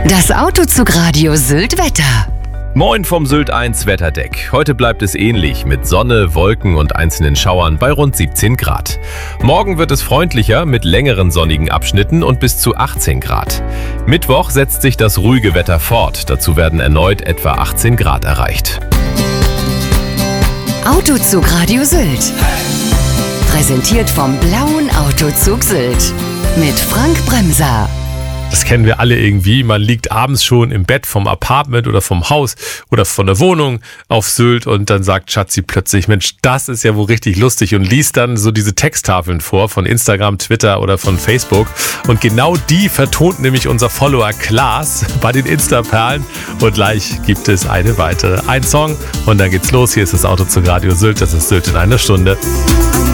Das Autozugradio Sylt Wetter. Moin vom Sylt 1 Wetterdeck. Heute bleibt es ähnlich mit Sonne, Wolken und einzelnen Schauern bei rund 17 Grad. Morgen wird es freundlicher mit längeren sonnigen Abschnitten und bis zu 18 Grad. Mittwoch setzt sich das ruhige Wetter fort. Dazu werden erneut etwa 18 Grad erreicht. Autozugradio Sylt. Präsentiert vom Blauen Autozug Sylt. Mit Frank Bremser. Das kennen wir alle irgendwie. Man liegt abends schon im Bett vom Apartment oder vom Haus oder von der Wohnung auf Sylt und dann sagt Schatzi plötzlich, Mensch, das ist ja wohl richtig lustig und liest dann so diese Texttafeln vor von Instagram, Twitter oder von Facebook. Und genau die vertont nämlich unser Follower Klaas bei den Insta-Perlen. Und gleich gibt es eine weitere. Ein Song und dann geht's los. Hier ist das Autozugradio Sylt. Das ist Sylt in einer Stunde.